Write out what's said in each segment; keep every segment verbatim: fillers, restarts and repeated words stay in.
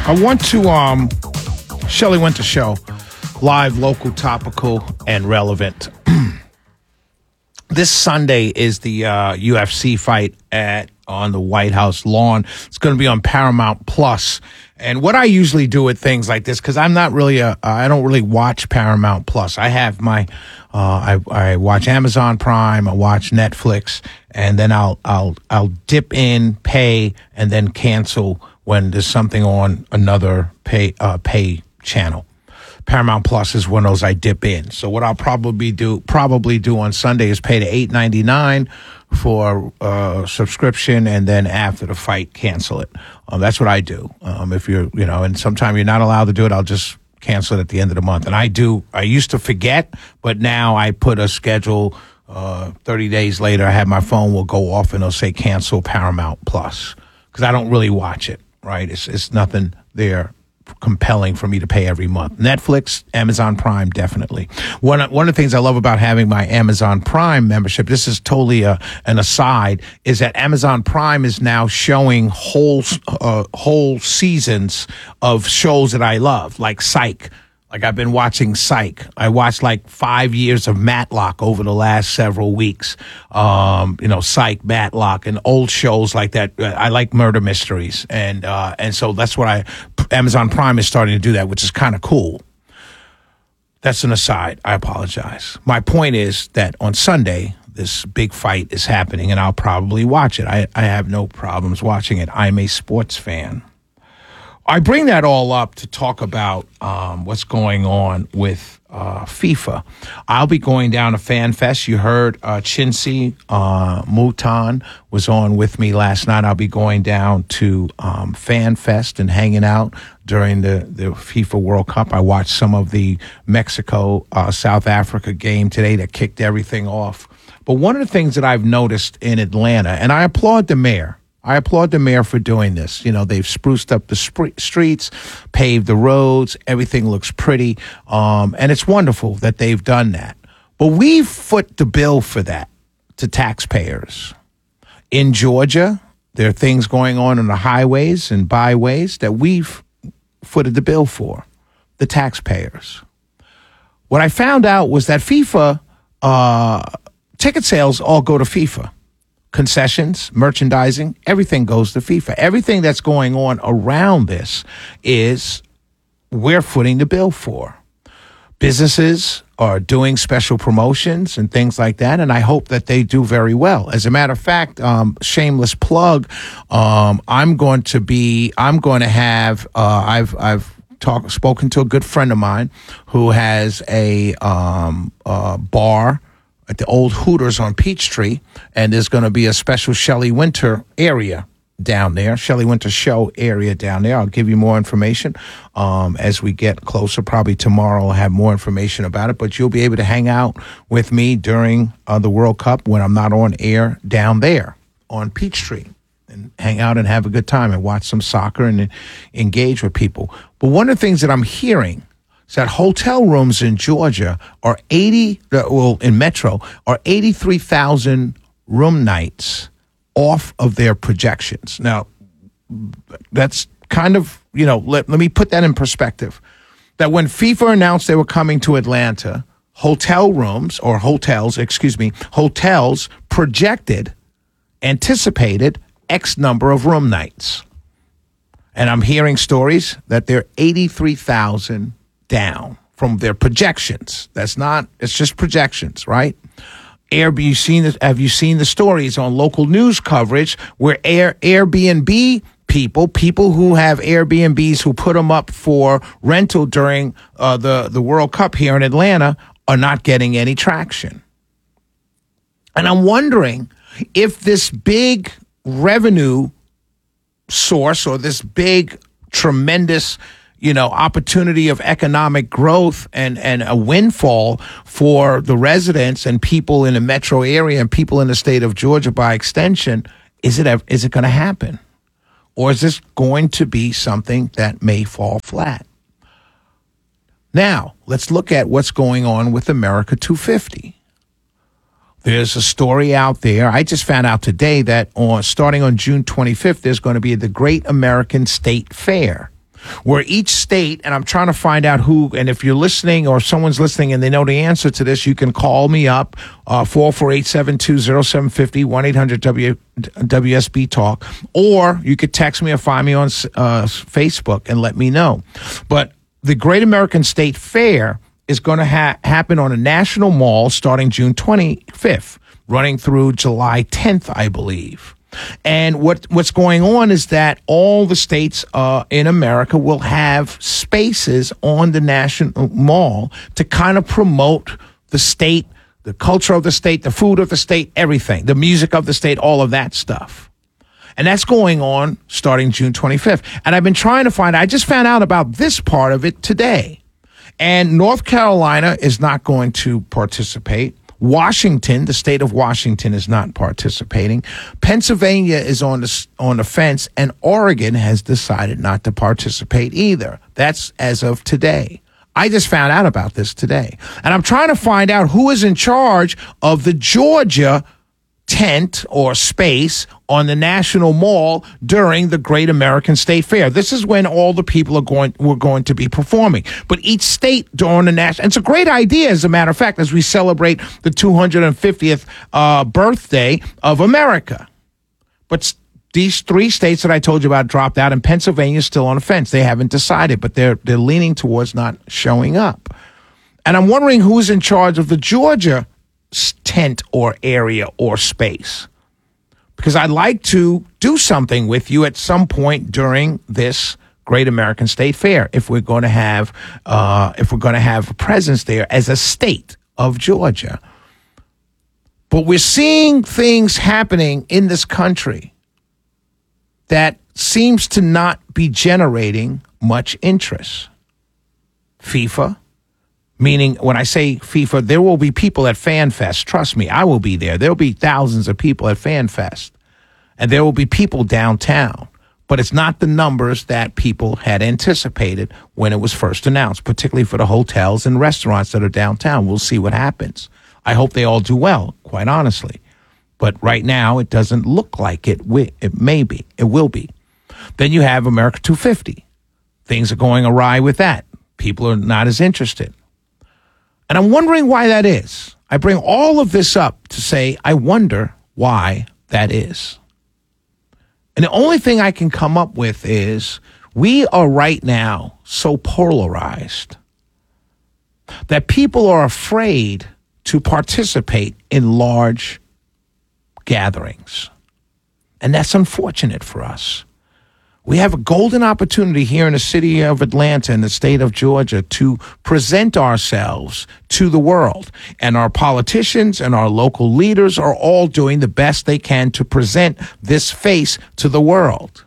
I want to, um, Shelley Winter Show, live, local, topical, and relevant. This Sunday is the uh, U F C fight at on the White House lawn. It's going to be on Paramount Plus. And what I usually do with things like this, because I'm not really a, I don't really watch Paramount Plus. I have my, uh, I, I watch Amazon Prime, I watch Netflix, and then I'll, I'll, I'll dip in, pay, and then cancel when there's something on another pay, uh, pay channel. Paramount Plus is one of those I dip in. So what I'll probably do, probably do on Sunday is pay the eight ninety-nine for uh, subscription, and then after the fight, cancel it. Um, that's what I do. Um, if you're, you know, and sometimes you're not allowed to do it, I'll just cancel it at the end of the month. And I do. I used to forget, but now I put a schedule. Uh, thirty days later, I have my phone will go off and it'll say cancel Paramount Plus because I don't really watch it. Right? It's it's nothing there compelling for me to pay every month. Netflix, Amazon Prime, definitely. One one of the things I love about having my Amazon Prime membership, this is totally a, an aside, is that Amazon Prime is now showing whole uh, whole seasons of shows that I love, like Psych. Like I've been watching Psych. I watched like five years of Matlock over the last several weeks. Um, you know, Psych, Matlock, and old shows like that. I like murder mysteries, and uh, and so that's what I. Amazon Prime is starting to do that, which is kind of cool. That's an aside. I apologize. My point is that on Sunday, this big fight is happening, and I'll probably watch it. I, I have no problems watching it. I'm a sports fan. I bring that all up to talk about um, what's going on with uh, FIFA. I'll be going down to Fan Fest. You heard uh, Chincy uh, Mouton was on with me last night. I'll be going down to um, Fan Fest and hanging out during the, the FIFA World Cup. I watched some of the Mexico, uh, South Africa game today that kicked everything off. But one of the things that I've noticed in Atlanta, and I applaud the mayor, I applaud the mayor for doing this. You know, they've spruced up the sp- streets, paved the roads. Everything looks pretty. Um, and it's wonderful that they've done that. But we've foot the bill for that to taxpayers. In Georgia, there are things going on on the highways and byways that we've footed the bill for, the taxpayers. What I found out was that FIFA, uh, ticket sales all go to FIFA. Concessions, merchandising, everything goes to FIFA. Everything that's going on around this is we're footing the bill for. Businesses are doing special promotions and things like that, and I hope that they do very well. As a matter of fact, um, shameless plug, um, I'm going to be, I'm going to have, uh, I've, I've talked, spoken to a good friend of mine who has a um, uh, bar at the old Hooters on Peachtree, and there's going to be a special Shelley Winter area down there, Shelley Winter Show area down there. I'll give you more information um, as we get closer. Probably tomorrow I'll have more information about it, but you'll be able to hang out with me during uh, the World Cup when I'm not on air down there on Peachtree, and hang out and have a good time and watch some soccer and engage with people. But one of the things that I'm hearing is that hotel rooms in Georgia are eighty, well, in Metro, are eighty-three thousand room nights off of their projections. Now, that's kind of, you know, let, let me put that in perspective. That when FIFA announced they were coming to Atlanta, hotel rooms, or hotels, excuse me, hotels projected, anticipated X number of room nights. And I'm hearing stories that they're eighty-three thousand down from their projections. That's not, it's just projections, right? Air, you seen this, have you seen the stories on local news coverage where Air, Airbnb people, people who have Airbnbs who put them up for rental during uh, the, the World Cup here in Atlanta are not getting any traction. And I'm wondering if this big revenue source or this big, tremendous you know, opportunity of economic growth and, and a windfall for the residents and people in the metro area and people in the state of Georgia by extension, is it, is it going to happen? Or is this going to be something that may fall flat? Now, let's look at what's going on with America two fifty. There's a story out there. I just found out today that on starting on June twenty-fifth, there's going to be the Great American State Fair. where each state, and I'm trying to find out who, and if you're listening or someone's listening and they know the answer to this, you can call me up, uh, four four eight, seven two zero seven five zero, one eight hundred W S B Talk, or you could text me or find me on uh, Facebook and let me know. But the Great American State Fair is going to ha- happen on a national mall starting June twenty-fifth, running through July tenth, I believe. And what what's going on is that all the states uh, in America will have spaces on the national mall to kind of promote the state, the culture of the state, the food of the state, everything, the music of the state, all of that stuff. And that's going on starting June twenty-fifth. And I've been trying to find, I just found out about this part of it today. And North Carolina is not going to participate. Washington, the state of Washington, is not participating. Pennsylvania is on the, on the fence, and Oregon has decided not to participate either. That's as of today. I just found out about this today. And I'm trying to find out who is in charge of the Georgia tent or space on the National Mall during the Great American State Fair. This is when all the people are going were going to be performing. But each state during the national, it's a great idea, as a matter of fact, as we celebrate the two hundred fiftieth uh, birthday of America. But these three states that I told you about dropped out, and Pennsylvania is still on the fence. They haven't decided, but they're they're leaning towards not showing up. And I'm wondering who's in charge of the Georgia tent or area or space, because I'd like to do something with you at some point during this Great American State Fair if we're going to have uh, if we're going to have a presence there as a state of Georgia. But we're seeing things happening in this country that seems to not be generating much interest. FIFA. Meaning, when I say FIFA, there will be people at FanFest. Trust me, I will be there. There will be thousands of people at FanFest. And there will be people downtown. But it's not the numbers that people had anticipated when it was first announced, particularly for the hotels and restaurants that are downtown. We'll see what happens. I hope they all do well, quite honestly. But right now, it doesn't look like it, wi- it may be. It will be. Then you have America two fifty. Things are going awry with that. People are not as interested. And I'm wondering why that is. I bring all of this up to say, I wonder why that is. And the only thing I can come up with is we are right now so polarized that people are afraid to participate in large gatherings. And that's unfortunate for us. We have a golden opportunity here in the city of Atlanta and the state of Georgia to present ourselves to the world. And our politicians and our local leaders are all doing the best they can to present this face to the world.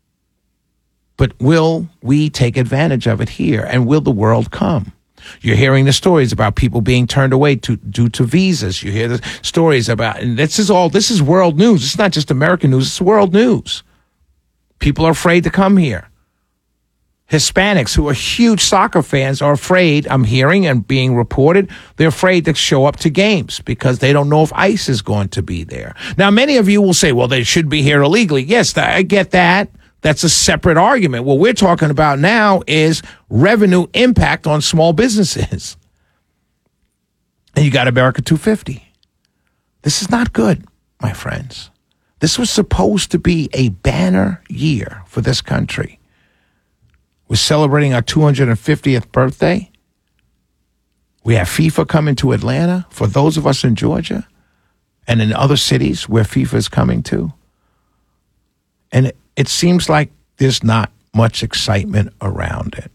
But will we take advantage of it here? And will the world come? You're hearing the stories about people being turned away to, due to visas. You hear the stories about, and this is all, this is world news. It's not just American news, it's world news. People are afraid to come here. Hispanics who are huge soccer fans are afraid, I'm hearing and being reported, they're afraid to show up to games because they don't know if ICE is going to be there. Now, many of you will say, well, they should be here illegally. Yes, I get that. That's a separate argument. What we're talking about now is revenue impact on small businesses. And you got America two fifty. This is not good, my friends. This was supposed to be a banner year for this country. We're celebrating our two hundred fiftieth birthday. We have FIFA coming to Atlanta for those of us in Georgia and in other cities where FIFA is coming to. And it, it seems like there's not much excitement around it.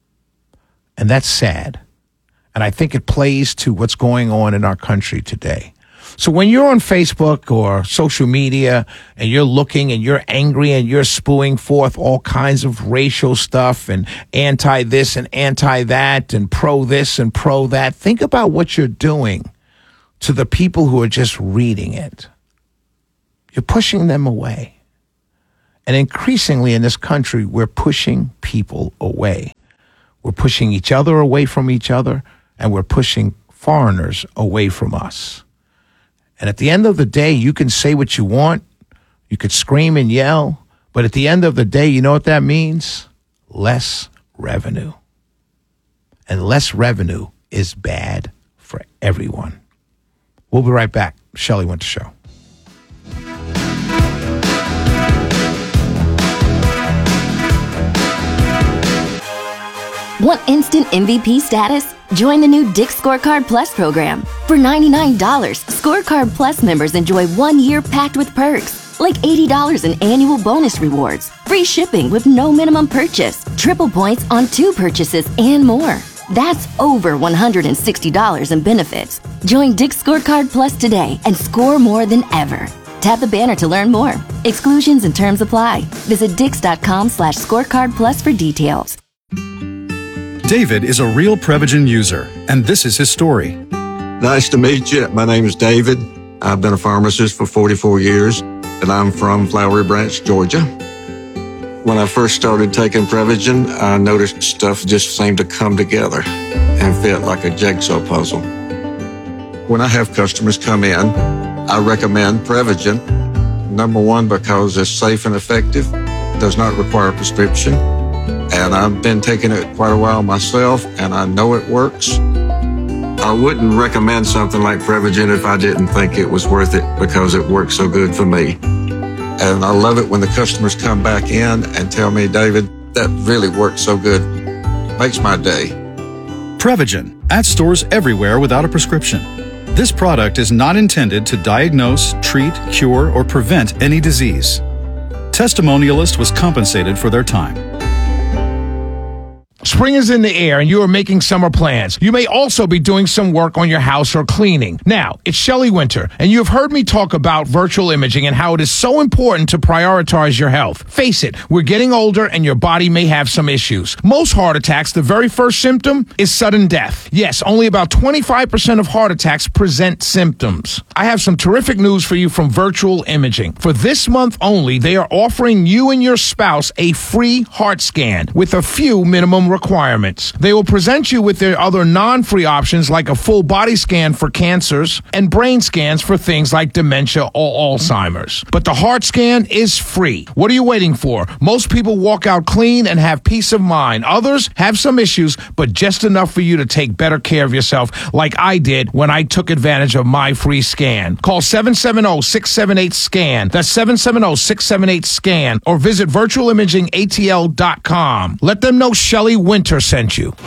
And that's sad. And I think it plays to what's going on in our country today. So when you're on Facebook or social media and you're looking and you're angry and you're spewing forth all kinds of racial stuff and anti this and anti that and pro this and pro that, think about what you're doing to the people who are just reading it. You're pushing them away. And increasingly in this country, we're pushing people away. We're pushing each other away from each other, and we're pushing foreigners away from us. And at the end of the day, you can say what you want. You could scream and yell. But at the end of the day, you know what that means? less revenue. And less revenue is bad for everyone. We'll be right back. Shelley Winter Show. Want instant M V P status? Join the new Dick's Scorecard Plus program. For ninety-nine dollars, Scorecard Plus members enjoy one year packed with perks, like eighty dollars in annual bonus rewards, free shipping with no minimum purchase, triple points on two purchases, and more. That's over one hundred sixty dollars in benefits. Join Dick's Scorecard Plus today and score more than ever. Tap the banner to learn more. Exclusions and terms apply. Visit dix.com slash scorecard plus for details. David is a real Prevagen user, and this is his story. Nice to meet you. My name is David. I've been a pharmacist for forty-four years, and I'm from Flowery Branch, Georgia. When I first started taking Prevagen, I noticed stuff just seemed to come together and fit like a jigsaw puzzle. When I have customers come in, I recommend Prevagen. Number one, because it's safe and effective, does not require a prescription. And I've been taking it quite a while myself, and I know it works. I wouldn't recommend something like Prevagen if I didn't think it was worth it because it works so good for me. And I love it when the customers come back in and tell me, David, that really works so good. Makes my day. Prevagen, at stores everywhere without a prescription. This product is not intended to diagnose, treat, cure, or prevent any disease. Testimonialist was compensated for their time. Spring is in the air and you are making summer plans. You may also be doing some work on your house or cleaning. Now, it's Shelley Winter, and you have heard me talk about virtual imaging and how it is so important to prioritize your health. Face it, we're getting older and your body may have some issues. Most heart attacks, the very first symptom is sudden death. Yes, only about twenty-five percent of heart attacks present symptoms. I have some terrific news for you from Virtual Imaging. For this month only, they are offering you and your spouse a free heart scan with a few minimum requirements. They will present you with their other non-free options like a full body scan for cancers and brain scans for things like dementia or Alzheimer's. But the heart scan is free. What are you waiting for? Most people walk out clean and have peace of mind. Others have some issues, but just enough for you to take better care of yourself like I did when I took advantage of my free scan. Call seven seven zero, six seven eight, SCAN. That's seven seven zero, six seven eight, SCAN. Or visit virtual imaging A T L dot com. Let them know Shelley Winter sent you.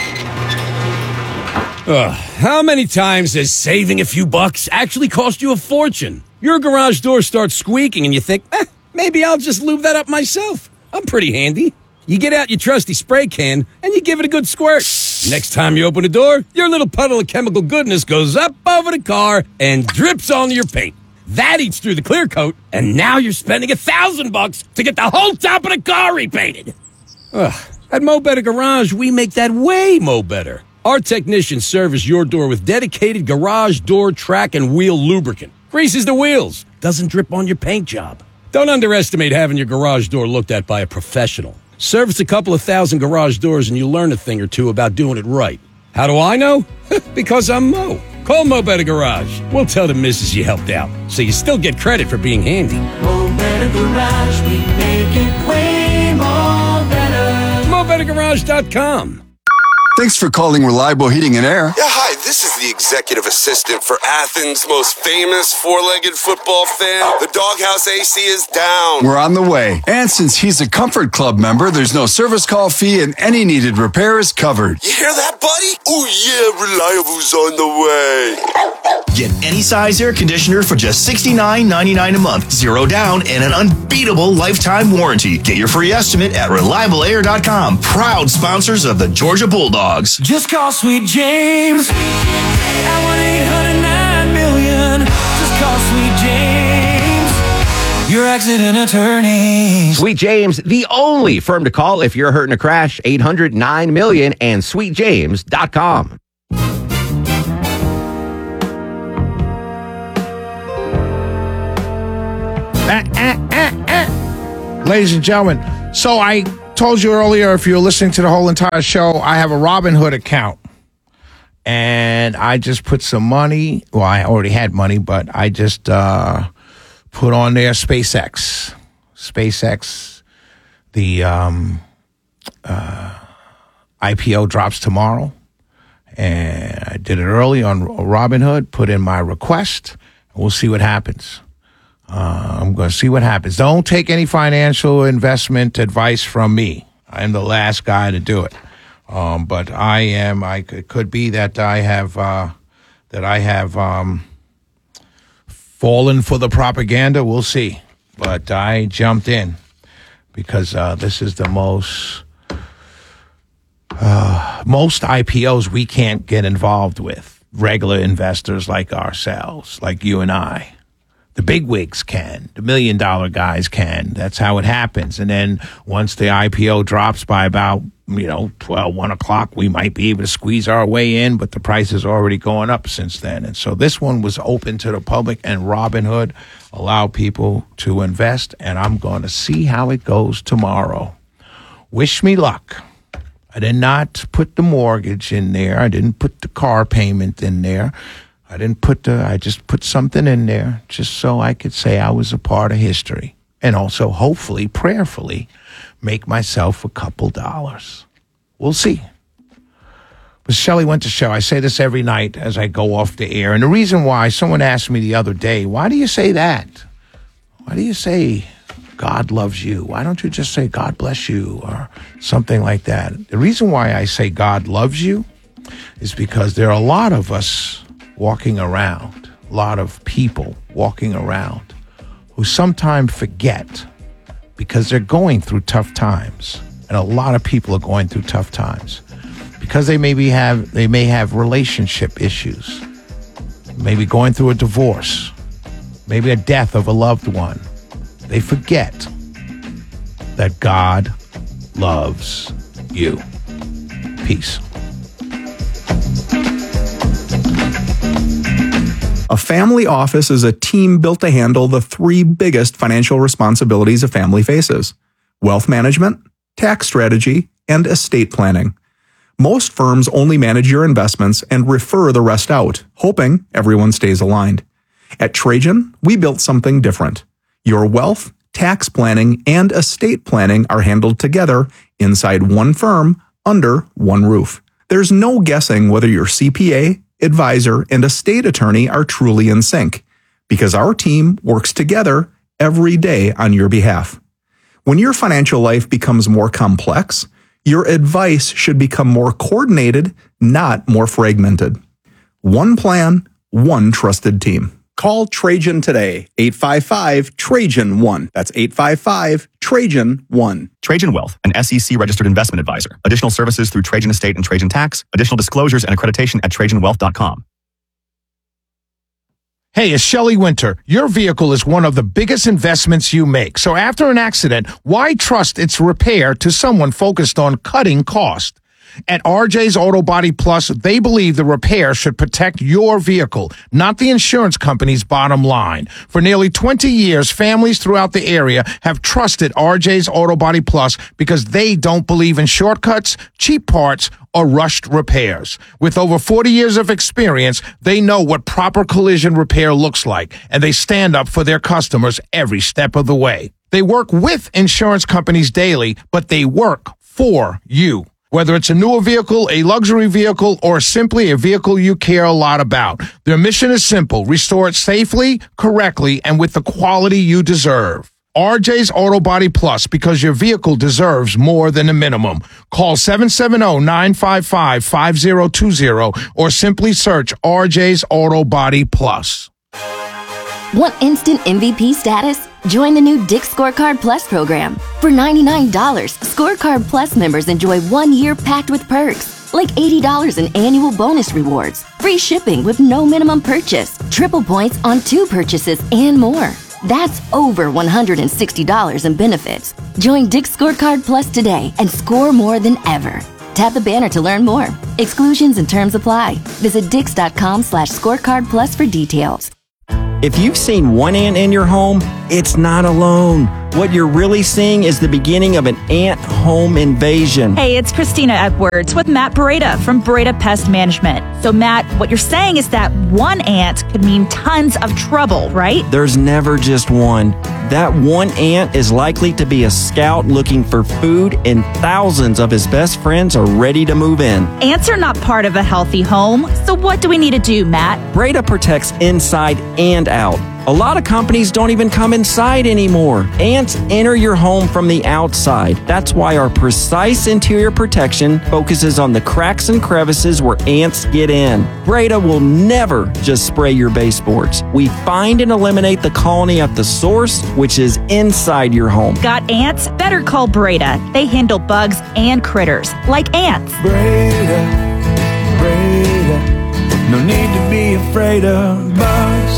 Ugh, how many times has saving a few bucks actually cost you a fortune? Your garage door starts squeaking and you think, eh, maybe I'll just lube that up myself. I'm pretty handy. You get out your trusty spray can and you give it a good squirt. Next time you open the door, your little puddle of chemical goodness goes up over the car and drips onto your paint. That eats through the clear coat, and now you're spending a thousand bucks to get the whole top of the car repainted. Ugh. At Mo Better Garage, we make that way mo better. Our technicians service your door with dedicated garage door track and wheel lubricant. Greases the wheels, doesn't drip on your paint job. Don't underestimate having your garage door looked at by a professional. Service a couple of thousand garage doors and you learn a thing or two about doing it right. How do I know? Because I'm Mo. Call Mo Better Garage. We'll tell the missus you helped out, so you still get credit for being handy. Mo Better Garage, we make it way more better. Mo Better Garage dot com. Thanks for calling Reliable Heating and Air. Yeah, hi, this is the executive assistant for Athens' most famous four-legged football fan. The Doghouse A C is down. We're on the way. And since he's a Comfort Club member, there's no service call fee and any needed repair is covered. You hear that, buddy? Oh, yeah, Reliable's on the way. Get any size air conditioner for just sixty-nine ninety-nine a month, zero down, and an unbeatable lifetime warranty. Get your free estimate at reliable air dot com. Proud sponsors of the Georgia Bulldogs. Just call Sweet James at one eight hundred nine million. Just call Sweet James, your accident attorney. Sweet James, the only firm to call if you're hurt in a crash. Eight hundred nine million and sweet james dot com. Ah, ah, ah, ah. Ladies and gentlemen, so I told you earlier, if you're listening to the whole entire show, I have a Robinhood account. And I just put some money. Well, I already had money, but I just uh, put on there SpaceX. SpaceX, the um, I P O drops tomorrow. And I did it early on Robinhood, put in my request. We'll see what happens. Uh, I'm going to see what happens. Don't take any financial investment advice from me. I'm the last guy to do it. Um, but I am, I it could be that I have, uh, that I have um, fallen for the propaganda. We'll see. But I jumped in because uh, this is the most... Uh, most I P Os we can't get involved with. Regular investors like ourselves, like you and I. The big wigs can. The million dollar guys can. That's how it happens. And then once the I P O drops by about, you know, twelve, one o'clock, we might be able to squeeze our way in, but the price is already going up since then. And so this one was open to the public, and Robinhood allowed people to invest, and I'm going to see how it goes tomorrow. Wish me luck. I did not put the mortgage in there. I didn't put the car payment in there. I didn't put the, I just put something in there just so I could say I was a part of history. And also, hopefully, prayerfully, make myself a couple dollars. We'll see. But Shelley Winter Show, I say this every night as I go off the air. And the reason why, someone asked me the other day, why do you say that? Why do you say God loves you? Why don't you just say God bless you or something like that? The reason why I say God loves you is because there are a lot of us walking around, a lot of people walking around who sometimes forget because they're going through tough times. And a lot of people are going through tough times because they maybe have, they may have relationship issues, maybe going through a divorce, maybe a death of a loved one. They forget that God loves you. Peace. A family office is a team built to handle the three biggest financial responsibilities a family faces: wealth management, tax strategy, and estate planning. Most firms only manage your investments and refer the rest out, hoping everyone stays aligned. At Trajan, we built something different. Your wealth, tax planning, and estate planning are handled together inside one firm under one roof. There's no guessing whether your C P A, advisor, and estate attorney are truly in sync, because our team works together every day on your behalf. When your financial life becomes more complex, your advice should become more coordinated, not more fragmented. One plan, one trusted team. Call Trajan today, eight five five, Trajan one. That's eight five five, Trajan one. Trajan Wealth, an S E C-registered investment advisor. Additional services through Trajan Estate and Trajan Tax. Additional disclosures and accreditation at trajan wealth dot com. Hey, it's Shelley Winter. Your vehicle is one of the biggest investments you make. So after an accident, why trust its repair to someone focused on cutting cost? At R J's Auto Body Plus, they believe the repair should protect your vehicle, not the insurance company's bottom line. For nearly twenty years, families throughout the area have trusted R J's Auto Body Plus because they don't believe in shortcuts, cheap parts, or rushed repairs. With over forty years of experience, they know what proper collision repair looks like, and they stand up for their customers every step of the way. They work with insurance companies daily, but they work for you. Whether it's a newer vehicle, a luxury vehicle, or simply a vehicle you care a lot about, their mission is simple: restore it safely, correctly, and with the quality you deserve. R J's Auto Body Plus, because your vehicle deserves more than a minimum. Call seven seven zero, nine five five, five zero two zero or simply search R J's Auto Body Plus. Want instant M V P status? Join the new Dick's Scorecard Plus program. For ninety-nine dollars, Scorecard Plus members enjoy one year packed with perks, like eighty dollars in annual bonus rewards, free shipping with no minimum purchase, triple points on two purchases, and more. That's over one hundred sixty dollars in benefits. Join Dick's Scorecard Plus today and score more than ever. Tap the banner to learn more. Exclusions and terms apply. Visit dix.com slash scorecard plus for details. If you've seen one ant in your home, it's not alone. What you're really seeing is the beginning of an ant home invasion. Hey, it's Christina Edwards with Matt Beretta from Beretta Pest Management. So, Matt, what you're saying is that one ant could mean tons of trouble, right? There's never just one. That one ant is likely to be a scout looking for food, and thousands of his best friends are ready to move in. Ants are not part of a healthy home, so what do we need to do, Matt? Breda protects inside and out. A lot of companies don't even come inside anymore. Ants enter your home from the outside. That's why our precise interior protection focuses on the cracks and crevices where ants get in. Breda will never just spray your baseboards. We find and eliminate the colony at the source, which is inside your home. Got ants? Better call Breda. They handle bugs and critters, like ants. Breda, Breda, no need to be afraid of bugs.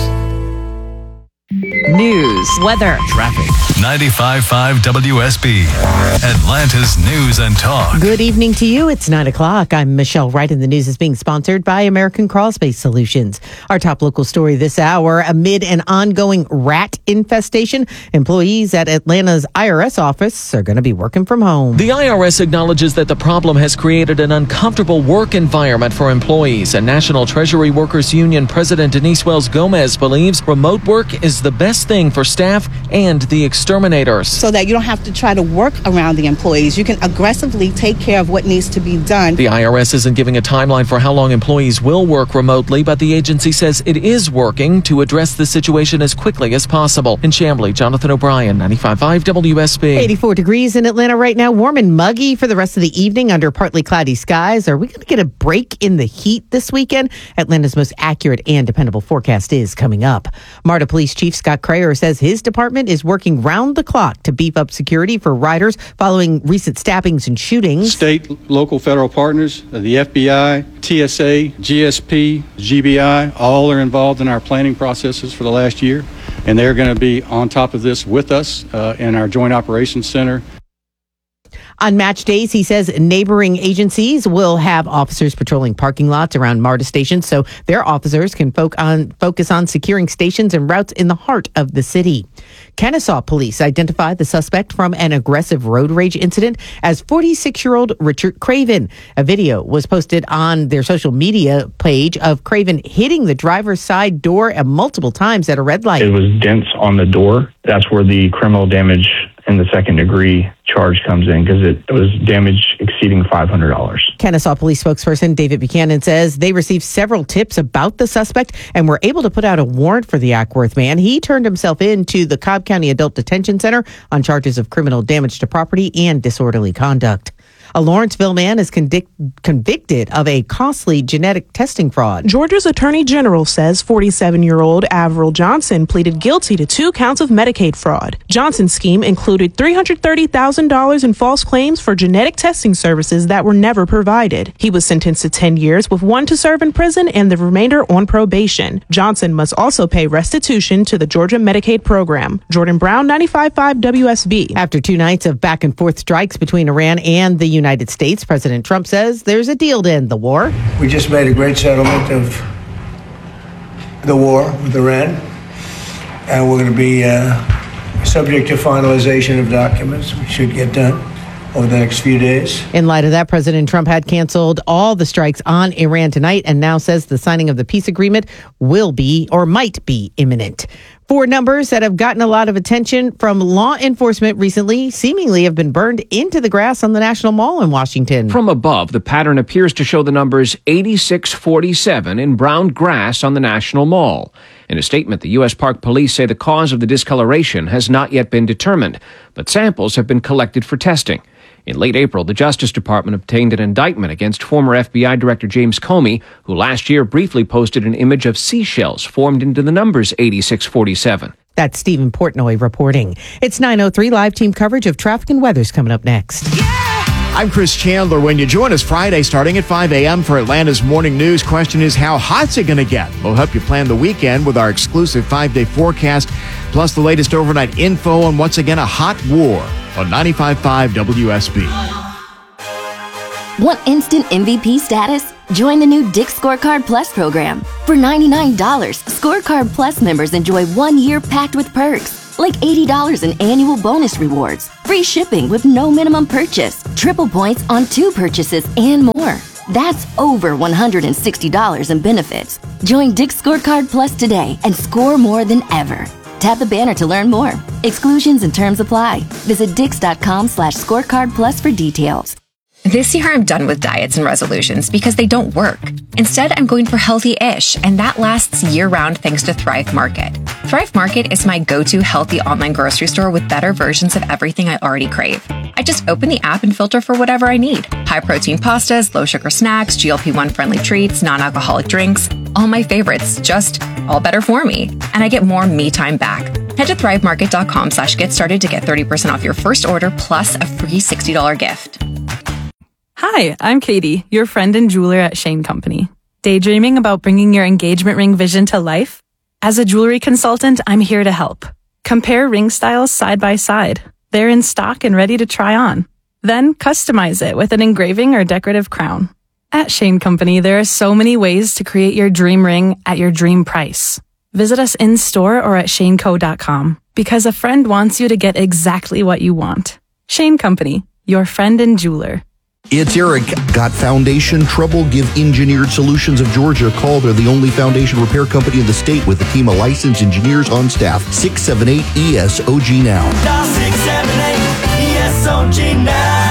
News, weather, traffic. ninety-five point five W S B, Atlanta's News and Talk. Good evening to you. It's nine o'clock. I'm Michelle Wright, and the news is being sponsored by American Crawl Space Solutions. Our top local story this hour, amid an ongoing rat infestation, employees at Atlanta's I R S office are going to be working from home. The I R S acknowledges that the problem has created an uncomfortable work environment for employees, and National Treasury Workers Union President Denise Wells Gomez believes remote work is the best thing for staff and the exterminators. So that you don't have to try to work around the employees. You can aggressively take care of what needs to be done. The I R S isn't giving a timeline for how long employees will work remotely, but the agency says it is working to address the situation as quickly as possible. In Chamblee, Jonathan O'Brien, ninety-five point five W S B. eighty-four degrees in Atlanta right now, warm and muggy for the rest of the evening under partly cloudy skies. Are we going to get a break in the heat this weekend? Atlanta's most accurate and dependable forecast is coming up. MARTA Police Chief Scott Crayer says his department is working round the clock to beef up security for riders following recent stabbings and shootings. State, local, federal partners, the F B I, T S A, G S P, G B I, all are involved in our planning processes for the last year, and they're going to be on top of this with us uh, in our Joint Operations Center. On match days, he says neighboring agencies will have officers patrolling parking lots around MARTA stations so their officers can fo- on, focus on securing stations and routes in the heart of the city. Kennesaw police identified the suspect from an aggressive road rage incident as forty-six-year-old Richard Craven. A video was posted on their social media page of Craven hitting the driver's side door multiple times at a red light. It was dents on the door. That's where the criminal damage in the second degree charge comes in, because it was damage exceeding five hundred dollars. Kennesaw police spokesperson David Buchanan says they received several tips about the suspect and were able to put out a warrant for the Ackworth man. He turned himself in to the Cobb County Adult Detention Center on charges of criminal damage to property and disorderly conduct. A Lawrenceville man is convic- convicted of a costly genetic testing fraud. Georgia's Attorney General says forty-seven-year-old Avril Johnson pleaded guilty to two counts of Medicaid fraud. Johnson's scheme included three hundred thirty thousand dollars in false claims for genetic testing services that were never provided. He was sentenced to ten years with one to serve in prison and the remainder on probation. Johnson must also pay restitution to the Georgia Medicaid program. Jordan Brown, ninety-five point five W S B. After two nights of back and forth strikes between Iran and the United States, President Trump says there's a deal to end the war. We just made a great settlement of the war with Iran, and we're going to be uh, subject to finalization of documents. We should get done over the next few days. In light of that, President Trump had canceled all the strikes on Iran tonight and now says the signing of the peace agreement will be or might be imminent. Four numbers that have gotten a lot of attention from law enforcement recently seemingly have been burned into the grass on the National Mall in Washington. From above, the pattern appears to show the numbers eighty-six forty-seven in brown grass on the National Mall. In a statement, the U S Park Police say the cause of the discoloration has not yet been determined, but samples have been collected for testing. In late April, the Justice Department obtained an indictment against former F B I Director James Comey, who last year briefly posted an image of seashells formed into the numbers eighty-six forty-seven. That's Stephen Portnoy reporting. It's nine oh three live team coverage of traffic and weather's coming up next. I'm Chris Chandler. When you join us Friday starting at five a.m. for Atlanta's Morning News, question is, how hot's it going to get? We'll help you plan the weekend with our exclusive five-day forecast, plus the latest overnight info on once again a hot war on ninety-five point five W S B. Want instant M V P status? Join the new Dick Scorecard Plus program. For ninety-nine dollars, Scorecard Plus members enjoy one year packed with perks, like eighty dollars in annual bonus rewards, free shipping with no minimum purchase, triple points on two purchases, and more. That's over one hundred sixty dollars in benefits. Join Dick's Scorecard Plus today and score more than ever. Tap the banner to learn more. Exclusions and terms apply. Visit dix.com slash scorecard plus for details. This year, I'm done with diets and resolutions because they don't work. Instead, I'm going for healthy-ish, and that lasts year-round thanks to Thrive Market. Thrive Market is my go-to healthy online grocery store with better versions of everything I already crave. I just open the app and filter for whatever I need. High-protein pastas, low-sugar snacks, G L P one friendly treats, non-alcoholic drinks. All my favorites, just all better for me. And I get more me time back. Head to thrivemarket.com slash get started to get thirty percent off your first order plus a free sixty dollars gift. Hi, I'm Katie, your friend and jeweler at Shane Company. Daydreaming about bringing your engagement ring vision to life? As a jewelry consultant, I'm here to help. Compare ring styles side by side. They're in stock and ready to try on. Then customize it with an engraving or decorative crown. At Shane Company, there are so many ways to create your dream ring at your dream price. Visit us in-store or at shane co dot com because a friend wants you to get exactly what you want. Shane Company, your friend and jeweler. It's Eric. Got foundation trouble? Give Engineered Solutions of Georgia a call. They're the only foundation repair company in the state with a team of licensed engineers on staff. six seven eight E S O G now. six seven eight E S O G now.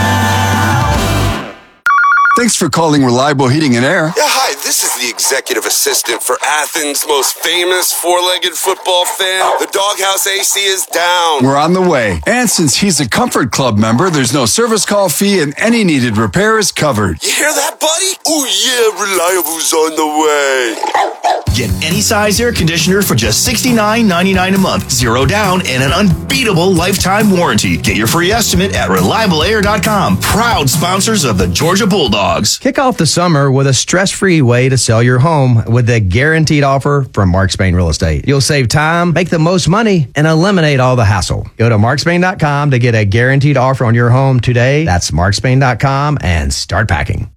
Thanks for calling Reliable Heating and Air. Yeah, hi, this is the executive assistant for Athens' most famous four-legged football fan. The Doghouse A C is down. We're on the way. And since he's a Comfort Club member, there's no service call fee and any needed repair is covered. You hear that, buddy? Oh, yeah, Reliable's on the way. Get any size air conditioner for just sixty-nine ninety-nine a month. Zero down and an unbeatable lifetime warranty. Get your free estimate at reliable air dot com. Proud sponsors of the Georgia Bulldogs. Kick off the summer with a stress-free way to sell your home with the guaranteed offer from Mark Spain Real Estate. You'll save time, make the most money, and eliminate all the hassle. Go to mark spain dot com to get a guaranteed offer on your home today. That's mark spain dot com and start packing.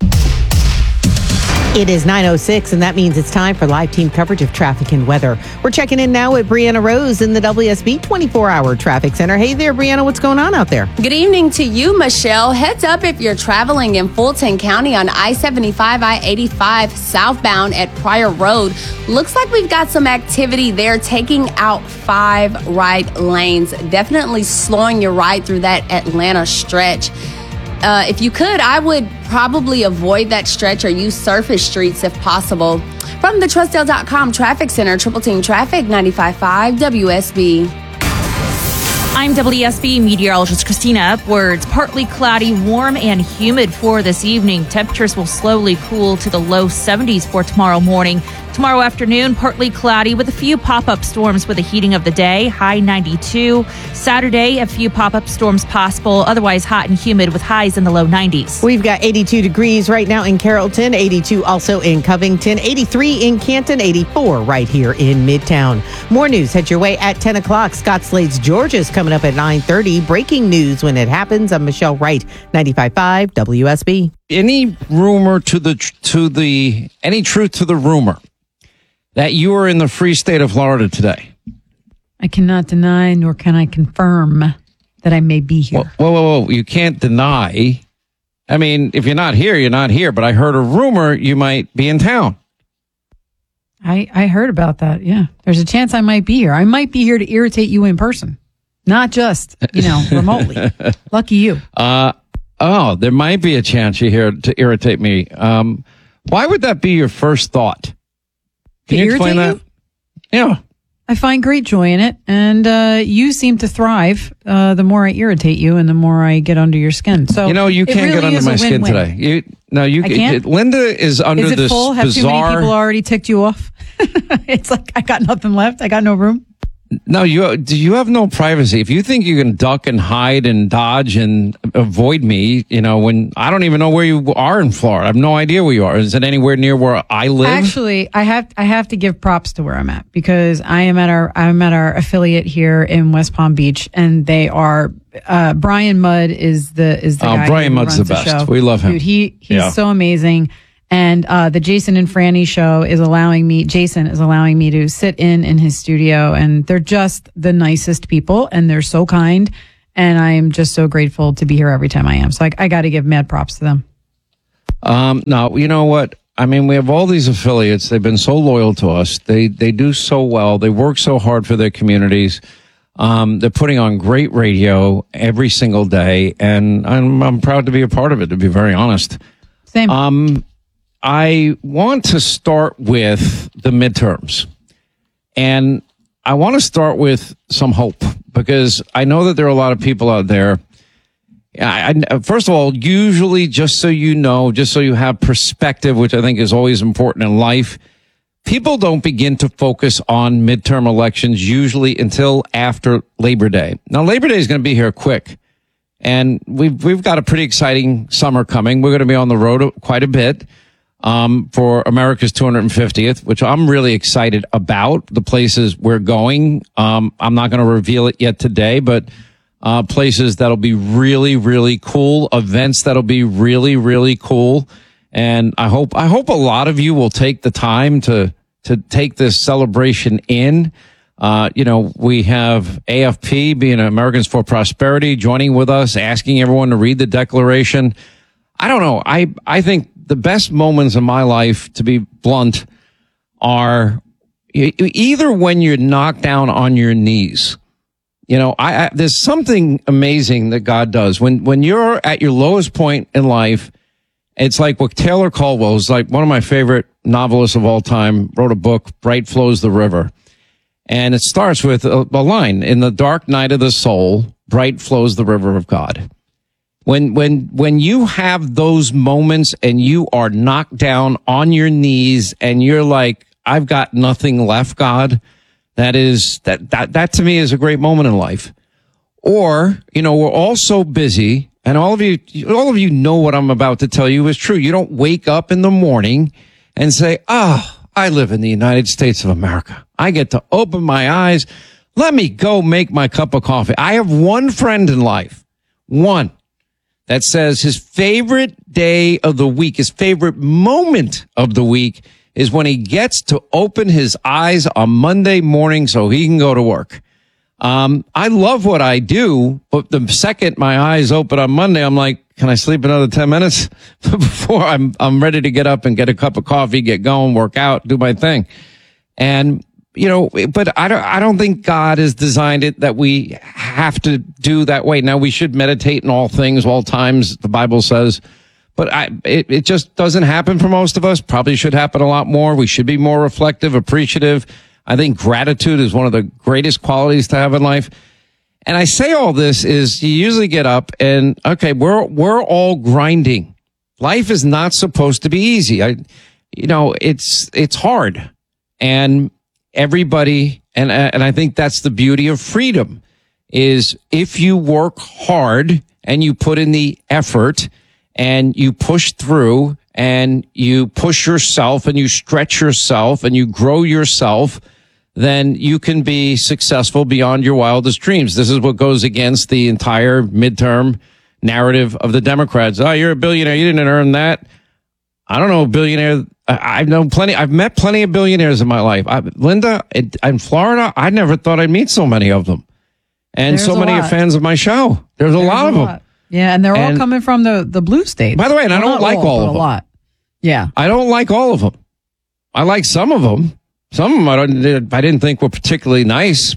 It is nine oh six, and that means it's time for live team coverage of traffic and weather. We're checking in now with Brianna Rose in the W S B twenty-four hour Traffic Center. Hey there, Brianna, what's going on out there? Good evening to you, Michelle. Heads up if you're traveling in Fulton County on I seventy-five, I eighty-five southbound at Pryor Road. Looks like we've got some activity there taking out five right lanes. Definitely slowing your ride through that Atlanta stretch. Uh, if you could, I would probably avoid that stretch or use surface streets if possible. From the Trustdale dot com Traffic Center, Triple Team Traffic, ninety-five point five W S B. I'm W S B meteorologist Christina Upwards. Partly cloudy, warm and humid for this evening. Temperatures will slowly cool to the low seventies for tomorrow morning. Tomorrow afternoon, partly cloudy with a few pop-up storms with the heating of the day, high ninety-two. Saturday, a few pop-up storms possible, otherwise hot and humid with highs in the low nineties. We've got eighty-two degrees right now in Carrollton, eighty-two also in Covington, eighty-three in Canton, eighty-four right here in Midtown. More news head your way at ten o'clock. Scott Slade's Georgia's coming up at nine thirty. Breaking news when it happens. I'm Michelle Wright, ninety-five point five W S B. Any rumor to the, to the, any truth to the rumor that you are in the free state of Florida today? I cannot deny, nor can I confirm that I may be here. Whoa, whoa, whoa. You can't deny. I mean, if you're not here, you're not here. But I heard a rumor you might be in town. I, I heard about that, yeah. There's a chance I might be here. I might be here to irritate you in person, not just, you know, remotely. Lucky you. Uh, oh, there might be a chance you're here to irritate me. Um, why would that be your first thought? Can To you explain that? irritate Yeah. I find great joy in it, and uh, you seem to thrive uh, the more I irritate you and the more I get under your skin. So You know, you it can't really get under is my a skin win-win. today. You no, you I can't? Linda is under Is it this full? Have too many bizarre. people already ticked you off? It's like I got nothing left. I got no room. No, you do you have no privacy. If you think you can duck and hide and dodge and avoid me, you know, when I don't even know where you are in Florida. I have no idea where you are. Is it anywhere near where I live? Actually, I have I have to give props to where I'm at because I am at our I'm at our affiliate here in West Palm Beach, and they are uh, Brian Mudd is the is the Oh, guy Brian who Mudd's runs the best. show. We love him. Dude, he he's Yeah. so amazing. And uh, the Jason and Franny show is allowing me, Jason is allowing me to sit in in his studio, and they're just the nicest people, and they're so kind, and I am just so grateful to be here every time I am. So I, I got to give mad props to them. Um, no, you know what? I mean, we have all these affiliates. They've been so loyal to us. They they do so well. They work so hard for their communities. Um, they're putting on great radio every single day, and I'm I'm proud to be a part of it, to be very honest. Same. Um, I want to start with the midterms, and I want to start with some hope, because I know that there are a lot of people out there. I, I, first of all, usually, just so you know, just so you have perspective, which I think is always important in life, people don't begin to focus on midterm elections usually until after Labor Day. Now, Labor Day is going to be here quick, and we've we've got a pretty exciting summer coming. We're going to be on the road quite a bit. Um, for America's two hundred fiftieth, which I'm really excited about, the places we're going. Um, I'm not going to reveal it yet today, but, uh, places that'll be really, really cool, events that'll be really, really cool. And I hope, I hope a lot of you will take the time to, to take this celebration in. Uh, you know, we have A F P, being Americans for Prosperity, joining with us, asking everyone to read the Declaration. I don't know. I, I think the best moments in my life, to be blunt, are either when you're knocked down on your knees. You know, I, I there's something amazing that God does when when you're at your lowest point in life. It's like what Taylor Caldwell, who's like one of my favorite novelists of all time, wrote a book, Bright Flows the River. And it starts with a, a line, in the dark night of the soul, bright flows the river of God. When, when, when you have those moments and you are knocked down on your knees and you're like, I've got nothing left, God, that is, that, that, that to me is a great moment in life. Or, you know, we're all so busy, and all of you, all of you know what I'm about to tell you is true. You don't wake up in the morning and say, oh, I live in the United States of America. I get to open my eyes. Let me go make my cup of coffee. I have one friend in life, one, that says his favorite day of the week, his favorite moment of the week is when he gets to open his eyes on Monday morning so he can go to work. Um, I love what I do, but the second my eyes open on Monday, I'm like, can I sleep another ten minutes before I'm, I'm ready to get up and get a cup of coffee, get going, work out, do my thing. And, you know, but I don't, I don't think God has designed it that we have to do that way. Now, we should meditate in all things, all times, the Bible says, but I, it, it just doesn't happen for most of us. Probably should happen a lot more. We should be more reflective, appreciative. I think gratitude is one of the greatest qualities to have in life. And I say all this is you usually get up and, okay, we're, we're all grinding. Life is not supposed to be easy. I, you know, it's, it's hard. And everybody, and, and I think that's the beauty of freedom, is if you work hard and you put in the effort and you push through and you push yourself and you stretch yourself and you grow yourself, then you can be successful beyond your wildest dreams. This is what goes against the entire midterm narrative of the Democrats. Oh, you're a billionaire. You didn't earn that. I don't know a billionaire. I've known plenty. I've met plenty of billionaires in my life. I, Linda, in, in Florida, I never thought I'd meet so many of them. And There's so many are fans of my show. There's, There's a lot a of lot. them. Yeah, and they're and, all coming from the, the blue states. By the way, and well, I don't like all, all of them. A lot. Yeah. I don't like all of them. I like some of them. Some of them I, don't, I didn't think were particularly nice.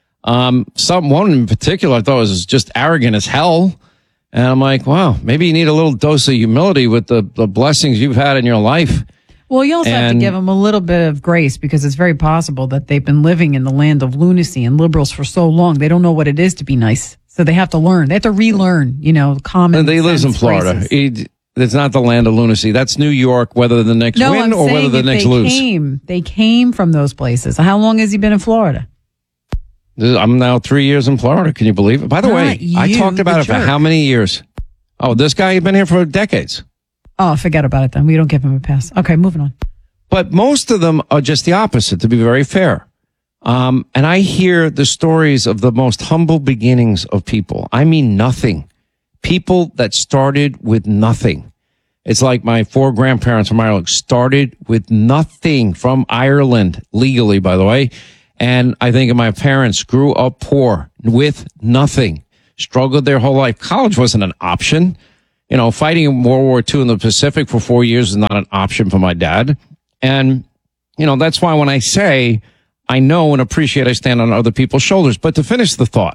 Um, some one in particular I thought was just arrogant as hell. And I'm like, wow, maybe you need a little dose of humility with the, the blessings you've had in your life. Well, you also and, have to give them a little bit of grace, because it's very possible that they've been living in the land of lunacy and liberals for so long. They don't know what it is to be nice. So they have to learn. They have to relearn, you know, common and they live in Florida. He, it's not the land of lunacy. That's New York, whether the Knicks no, win I'm or whether the Knicks they lose. Came, they came from those places. How long has he been in Florida? I'm now three years in Florida. Can you believe it? By the Not way, you, I talked about it jerk. for how many years? Oh, this guy has been here for decades. Oh, forget about it then. We don't give him a pass. Okay, moving on. But most of them are just the opposite, to be very fair. Um, and I hear the stories of the most humble beginnings of people. I mean, nothing. People that started with nothing. It's like my four grandparents from Ireland started with nothing from Ireland, legally, by the way. And I think of my parents grew up poor with nothing, struggled their whole life. College wasn't an option. You know, fighting in World War Two in the Pacific for four years is not an option for my dad. And, you know, that's why when I say I know and appreciate I stand on other people's shoulders. But to finish the thought,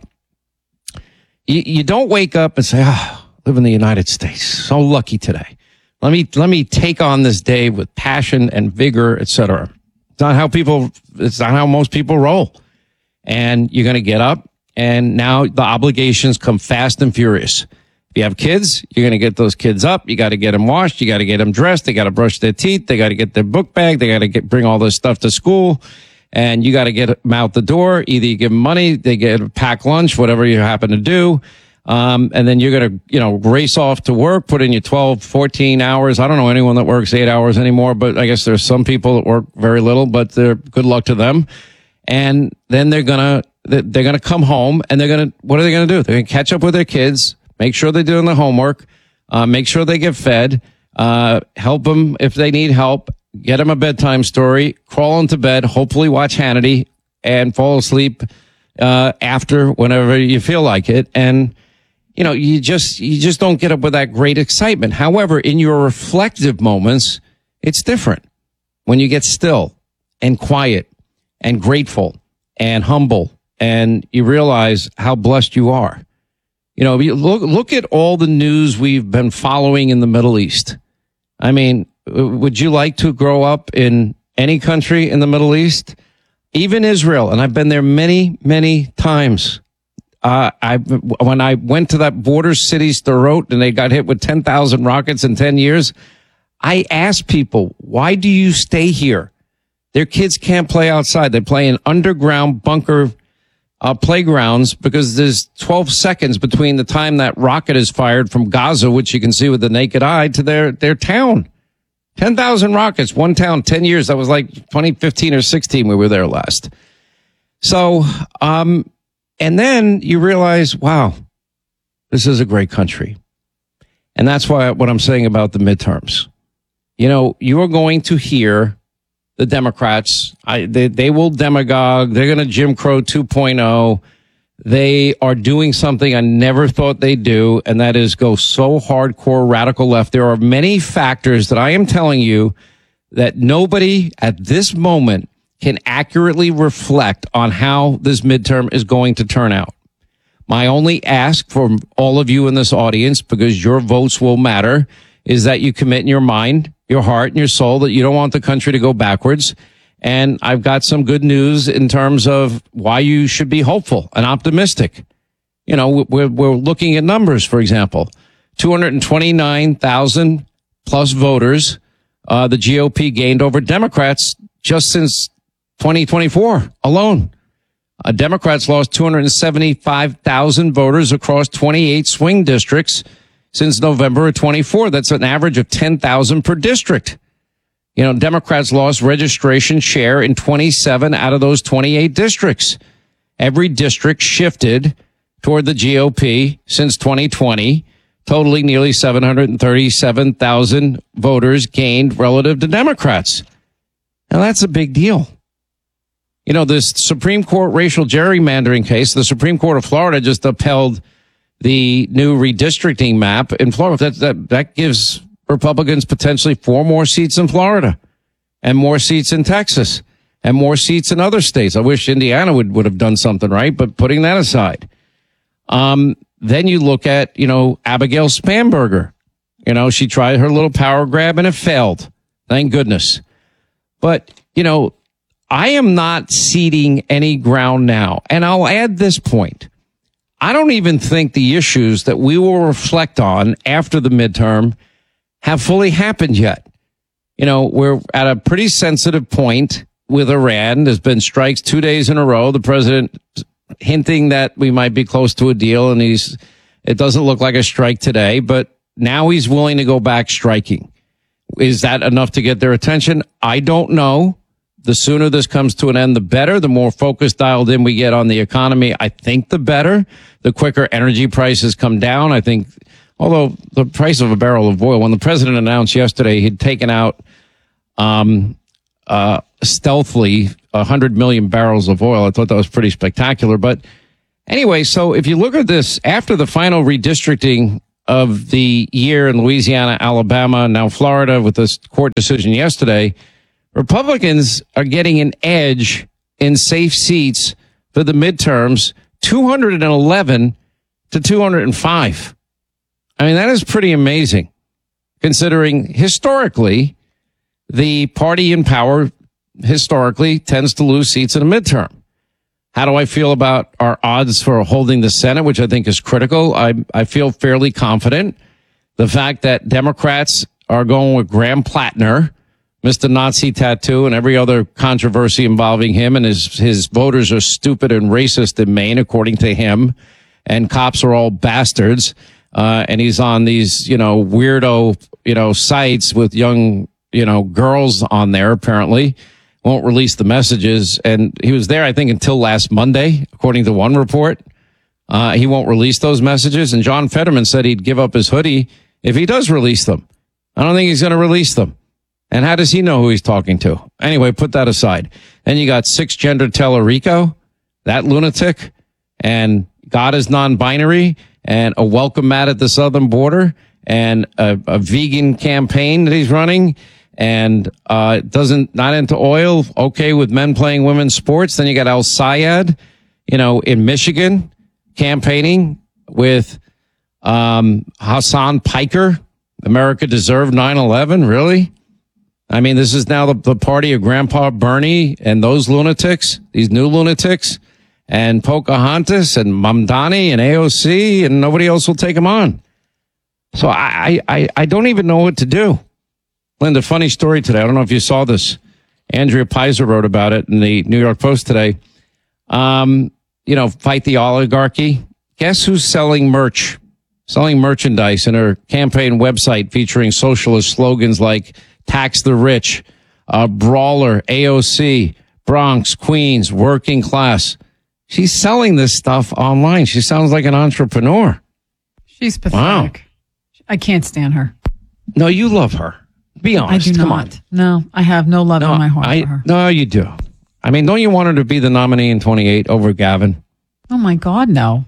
you, you don't wake up and say, ah, oh, live in the United States. So lucky today. Let me, let me take on this day with passion and vigor, et cetera. It's not how people, it's not how most people roll. And you're going to get up, and now the obligations come fast and furious. If you have kids, you're going to get those kids up. You got to get them washed. You got to get them dressed. They got to brush their teeth. They got to get their book bag. They got to get, bring all this stuff to school. And you got to get them out the door. Either you give them money, they get a packed lunch, whatever you happen to do. Um, and then you're going to, you know, race off to work, put in your twelve, fourteen hours. I don't know anyone that works eight hours anymore, but I guess there's some people that work very little, but they're good luck to them. And then they're going to, they're going to come home, and they're going to, what are they going to do? They're going to catch up with their kids, make sure they're doing the homework, uh, make sure they get fed, uh, help them if they need help, get them a bedtime story, crawl into bed, hopefully watch Hannity, and fall asleep, uh, after whenever you feel like it. And, you know, you just, you just don't get up with that great excitement. However, in your reflective moments, it's different. When you get still and quiet and grateful and humble, and you realize how blessed you are. You know, you look, look at all the news we've been following in the Middle East. I mean, would you like to grow up in any country in the Middle East? Even Israel, and I've been there many, many times. Uh, I, when I went to that border city, Sderot, and they got hit with ten thousand rockets in ten years, I asked people, why do you stay here? Their kids can't play outside. They play in underground bunker uh, playgrounds because there's twelve seconds between the time that rocket is fired from Gaza, which you can see with the naked eye, to their, their town. ten thousand rockets, one town, ten years. That was like twenty fifteen or sixteen. We were there last. So, um, and then you realize, wow, this is a great country. And that's why what I'm saying about the midterms. You know, you are going to hear the Democrats, I, they, they will demagogue. They're going to Jim Crow two point oh. They are doing something I never thought they'd do, and that is go so hardcore radical left. There are many factors that I am telling you that nobody at this moment can accurately reflect on how this midterm is going to turn out. My only ask from all of you in this audience, because your votes will matter, is that you commit in your mind, your heart, and your soul that you don't want the country to go backwards. And I've got some good news in terms of why you should be hopeful and optimistic. You know, we're, we're looking at numbers, for example, two hundred twenty-nine thousand plus voters, uh, the G O P gained over Democrats just since twenty twenty-four alone. Uh, Democrats lost two hundred seventy-five thousand voters across twenty-eight swing districts since November of twenty-four. That's an average of ten thousand per district. You know, Democrats lost registration share in twenty-seven out of those twenty-eight districts. Every district shifted toward the G O P since twenty twenty, totaling nearly seven hundred thirty-seven thousand voters gained relative to Democrats. Now, that's a big deal. You know, this Supreme Court racial gerrymandering case, the Supreme Court of Florida just upheld the new redistricting map in Florida. That, that, that gives Republicans potentially four more seats in Florida and more seats in Texas and more seats in other states. I wish Indiana would, would have done something right, but putting that aside. Um, then you look at, you know, Abigail Spanberger. You know, she tried her little power grab and it failed. Thank goodness. But, you know, I am not ceding any ground now. And I'll add this point. I don't even think the issues that we will reflect on after the midterm have fully happened yet. You know, we're at a pretty sensitive point with Iran. There's been strikes two days in a row. The president hinting that we might be close to a deal, and he's, it doesn't look like a strike today, but now he's willing to go back striking. Is that enough to get their attention? I don't know. The sooner this comes to an end, the better. The more focused, dialed in we get on the economy, I think the better. The quicker energy prices come down, I think Although the price of a barrel of oil, when the president announced yesterday he'd taken out um, uh, stealthily one hundred million barrels of oil, I thought that was pretty spectacular. But anyway, so if you look at this, after the final redistricting of the year in Louisiana, Alabama, and now Florida with this court decision yesterday, Republicans are getting an edge in safe seats for the midterms, two hundred eleven to two hundred five. I mean, that is pretty amazing, considering historically, the party in power historically tends to lose seats in a midterm. How do I feel about our odds for holding the Senate, which I think is critical? I, I feel fairly confident. The fact that Democrats are going with Graham Plattner, Mister Nazi Tattoo, and every other controversy involving him, and his, his voters are stupid and racist in Maine, according to him, and cops are all bastards. Uh, and he's on these, you know, weirdo, you know, sites with young, you know, girls on there, apparently. Won't release the messages. And he was there, I think, until last Monday, according to one report. Uh, he won't release those messages. And John Fetterman said he'd give up his hoodie if he does release them. I don't think he's going to release them. And how does he know who he's talking to? Anyway, put that aside. Then you got six-gender Tellerico, that lunatic, and God is non-binary, and a welcome mat at the southern border, and a, a vegan campaign that he's running, and uh doesn't not into oil, okay with men playing women's sports. Then you got Al Sayed, you know, in Michigan, campaigning with um Hassan Piker. America deserved nine eleven, really? I mean, this is now the, the party of Grandpa Bernie and those lunatics, these new lunatics, and Pocahontas and Mamdani and A O C, and nobody else will take them on. So I, I, I don't even know what to do. Linda, funny story today. I don't know if you saw this. Andrea Pizer wrote about it in the New York Post today. Um, you know, fight the oligarchy. Guess who's selling merch, selling merchandise in her campaign website featuring socialist slogans like tax the rich, uh, brawler, A O C, Bronx, Queens, working class. She's selling this stuff online. She sounds like an entrepreneur. She's pathetic. Wow. I can't stand her. No, you love her. Be honest. I do Come not. on. No, I have no love No, in my heart I, for her. no, you do. I mean, don't you want her to be the nominee in twenty-eight over Gavin? Oh my God, no.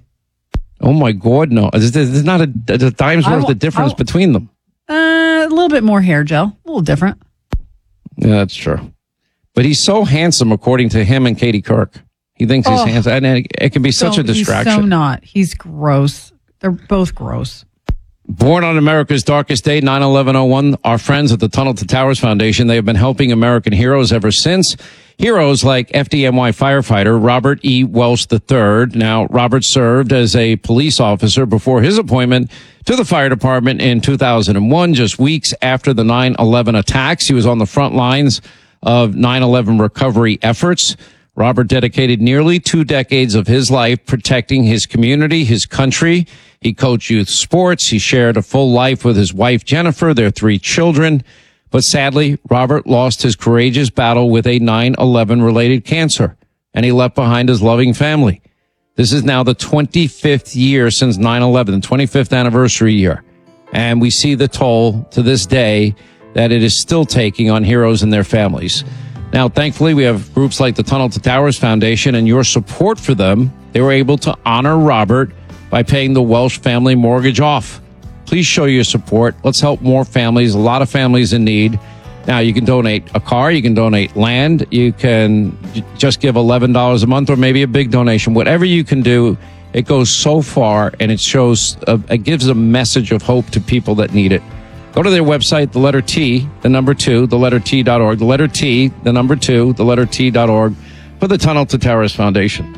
Oh my God, no. There's, there's not a, a dime's I worth will- of difference I'll- between them. Uh, a little bit more hair gel, a little different. Yeah, that's true. But he's so handsome, according to him and Katie Kirk. He thinks he's Oh. handsome, and it, it can be such So- a distraction. He's so not. He's gross. They're both gross. Born on America's darkest day, nine eleven oh one, our friends at the Tunnel to Towers Foundation, they have been helping American heroes ever since. Heroes like F D M Y firefighter Robert E. Welsh the third. Now, Robert served as a police officer before his appointment to the fire department in two thousand one, just weeks after the nine eleven attacks. He was on the front lines of nine eleven recovery efforts. Robert dedicated nearly two decades of his life protecting his community, his country. He coached youth sports. He shared a full life with his wife, Jennifer, their three children. But sadly, Robert lost his courageous battle with a nine eleven related cancer, and he left behind his loving family. This is now the twenty-fifth year since nine eleven, the twenty-fifth anniversary year. And we see the toll to this day that it is still taking on heroes and their families. Now, thankfully, we have groups like the Tunnel to Towers Foundation and your support for them. They were able to honor Robert by paying the Welsh family mortgage off. Please show your support. Let's help more families, a lot of families in need. Now, you can donate a car, you can donate land, you can j- just give eleven dollars a month or maybe a big donation. Whatever you can do, it goes so far, and it shows, a, it gives a message of hope to people that need it. Go to their website, the letter T, the number two, the letter T dot org, the letter T, the number two, the letter T dot org for the Tunnel to Towers Foundation.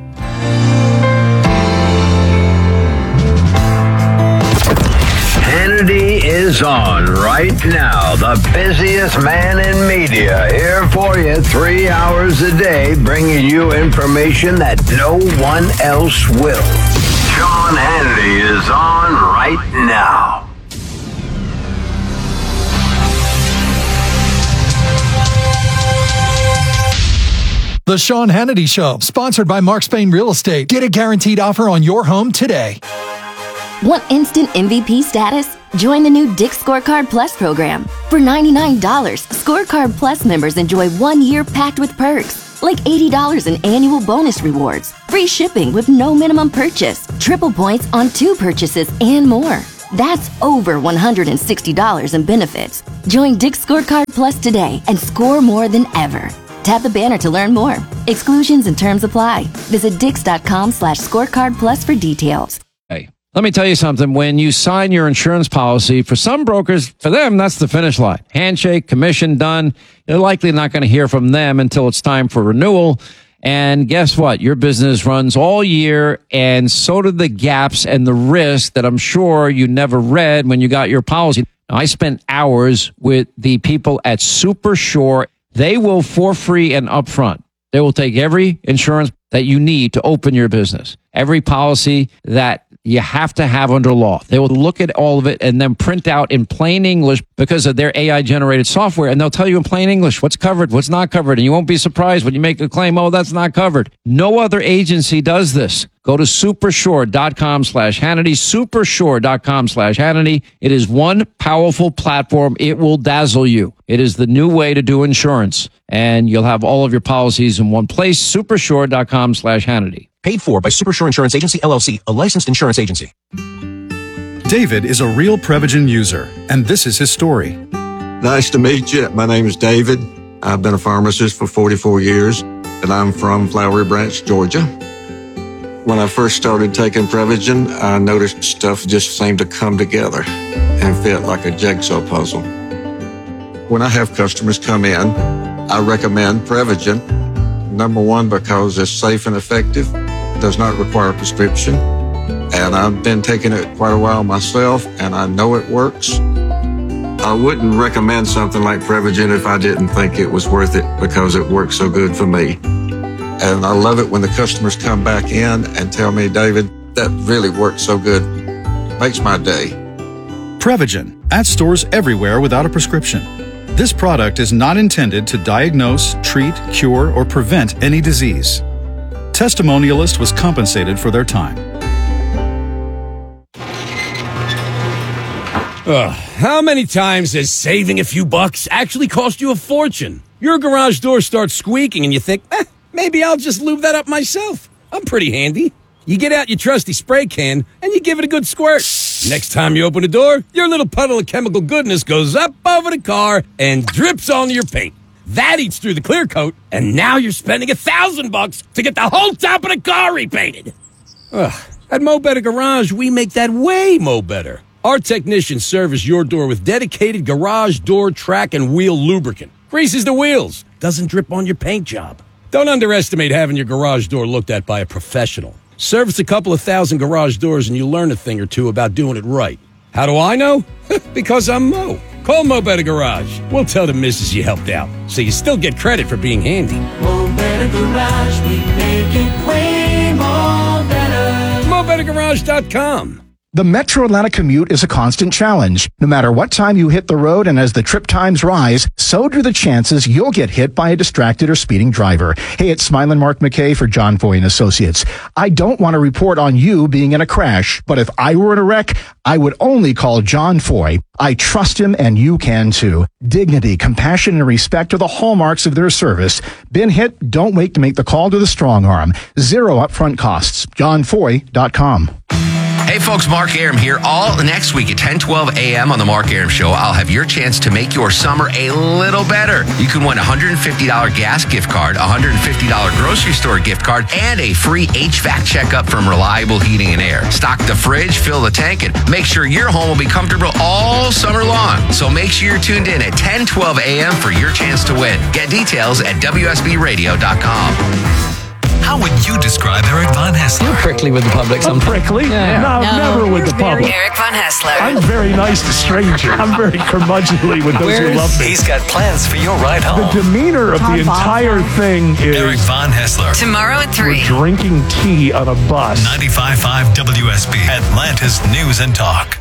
Hannity is on right now. The busiest man in media. Here for you three hours a day, bringing you information that no one else will. Sean Hannity is on right now. The Sean Hannity Show, sponsored by Mark Spain Real Estate. Get a guaranteed offer on your home today. Want instant M V P status? Join the new Dick's Scorecard Plus program. For ninety-nine dollars, Scorecard Plus members enjoy one year packed with perks, like eighty dollars in annual bonus rewards, free shipping with no minimum purchase, triple points on two purchases, and more. That's over one hundred sixty dollars in benefits. Join Dick's Scorecard Plus today and score more than ever. Tap the banner to learn more. Exclusions and terms apply. Visit dix.com slash scorecard plus for details. Hey, let me tell you something. When you sign your insurance policy, for some brokers, for them, that's the finish line. Handshake, commission done. You're likely not going to hear from them until it's time for renewal. And guess what? Your business runs all year, and so do the gaps and the risks that I'm sure you never read when you got your policy. Now, I spent hours with the people at Super Sure. They will, for free and upfront, they will take every insurance that you need to open your business, every policy that you have to have under law. They will look at all of it and then print out in plain English because of their A I-generated software, and they'll tell you in plain English what's covered, what's not covered, and you won't be surprised when you make a claim, oh, that's not covered. No other agency does this. Go to supersure.com slash Hannity, supersure.com slash Hannity. It is one powerful platform. It will dazzle you. It is the new way to do insurance, and you'll have all of your policies in one place, supersure.com slash Hannity. Paid for by Supersure Insurance Agency, L L C, a licensed insurance agency. David is a real Prevagen user, and this is his story. Nice to meet you. My name is David. I've been a pharmacist for forty-four years, and I'm from Flowery Branch, Georgia. When I first started taking Prevagen, I noticed stuff just seemed to come together and fit like a jigsaw puzzle. When I have customers come in, I recommend Prevagen. Number one, because it's safe and effective, does not require a prescription, and I've been taking it quite a while myself, and I know it works. I wouldn't recommend something like Prevagen if I didn't think it was worth it because it works so good for me. And I love it when the customers come back in and tell me, David, that really worked so good. Makes my day. Prevagen, at stores everywhere without a prescription. This product is not intended to diagnose, treat, cure, or prevent any disease. Testimonialist was compensated for their time. Ugh, how many times has saving a few bucks actually cost you a fortune? Your garage door starts squeaking and you think, eh, maybe I'll just lube that up myself. I'm pretty handy. You get out your trusty spray can and you give it a good squirt. Next time you open the door, your little puddle of chemical goodness goes up over the car and drips onto your paint. That eats through the clear coat, and now you're spending a thousand bucks to get the whole top of the car repainted. Ugh, at Mo Better Garage, we make that way mo better. Our technicians service your door with dedicated garage door track and wheel lubricant. Greases the wheels, doesn't drip on your paint job. Don't underestimate having your garage door looked at by a professional. Service a couple of thousand garage doors and you learn a thing or two about doing it right. How do I know? Because I'm Mo. Call Mo Better Garage. We'll tell the missus you helped out, so you still get credit for being handy. Mo Better Garage, we make it way more better. Mo Better Garage dot com. The Metro Atlanta commute is a constant challenge. No matter what time you hit the road and as the trip times rise, so do the chances you'll get hit by a distracted or speeding driver. Hey, it's Smilin' Mark McKay for John Foy and Associates. I don't want to report on you being in a crash, but if I were in a wreck, I would only call John Foy. I trust him and you can too. Dignity, compassion, and respect are the hallmarks of their service. Been hit? Don't wait to make the call to the strong arm. Zero upfront costs. john foy dot com. Hey folks, Mark Arum here. All next week at ten twelve a.m. on the Mark Arum Show, I'll have your chance to make your summer a little better. You can win a one hundred fifty dollars gas gift card, a one hundred fifty dollars grocery store gift card, and a free H V A C checkup from Reliable Heating and Air. Stock the fridge, fill the tank, and make sure your home will be comfortable all summer long. So make sure you're tuned in at ten twelve a.m. for your chance to win. Get details at W S B radio dot com. How would you describe Eric Von Hessler? You're prickly with the public I'm sometimes. prickly? Yeah. No, No, never with the public. Eric Von Hessler. I'm very nice to strangers. I'm very curmudgeonly with those Where's, who love me. He's got plans for your ride home. The demeanor of Tom the Bob. entire thing is... Eric Von Hessler. Tomorrow at three. We're drinking tea on a bus. ninety-five point five W S B, Atlanta's News and Talk.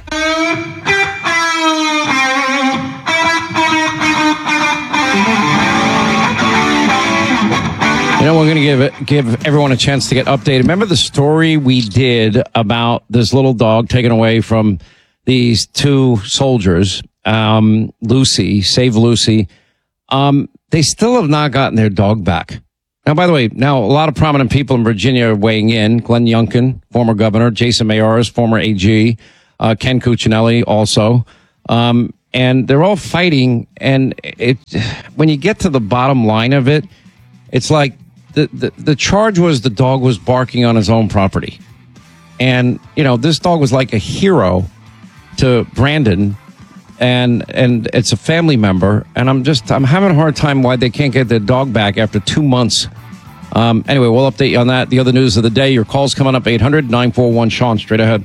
You know, we're going to give it, give everyone a chance to get updated. Remember the story we did about this little dog taken away from these two soldiers, um, Lucy, Save Lucy. Um, they still have not gotten their dog back. Now, by the way, now a lot of prominent people in Virginia are weighing in. Glenn Youngkin, former governor, Jason Mayoris, former A G, uh, Ken Cuccinelli also. Um, and they're all fighting. And it, when you get to the bottom line of it, it's like, The, the the charge was the dog was barking on his own property. And, you know, this dog was like a hero to Brandon, and and it's a family member. And I'm just, I'm having a hard time why they can't get their dog back after two months. Um, anyway, we'll update you on that. The other news of the day, your call's coming up, eight hundred nine four one Sean, straight ahead.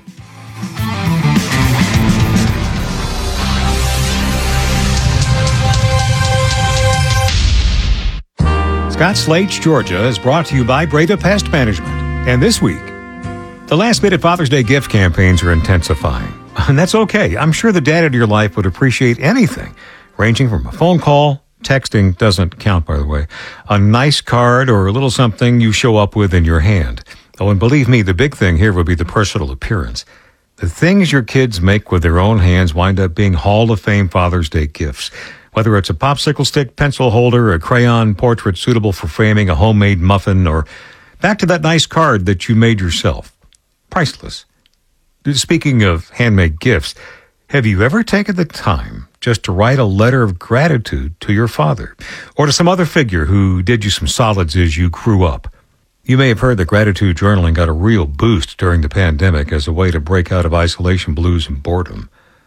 Scott Slate's Georgia is brought to you by Breda Pest Management. And this week, the last-minute Father's Day gift campaigns are intensifying. And that's okay. I'm sure the dad in your life would appreciate anything, ranging from a phone call, texting doesn't count, by the way, a nice card, or a little something you show up with in your hand. Oh, and believe me, the big thing here would be the personal appearance. The things your kids make with their own hands wind up being Hall of Fame Father's Day gifts. Whether it's a popsicle stick, pencil holder, a crayon portrait suitable for framing, a homemade muffin, or back to that nice card that you made yourself. Priceless. Speaking of handmade gifts, have you ever taken the time just to write a letter of gratitude to your father or to some other figure who did you some solids as you grew up? You may have heard that gratitude journaling got a real boost during the pandemic as a way to break out of isolation blues and boredom.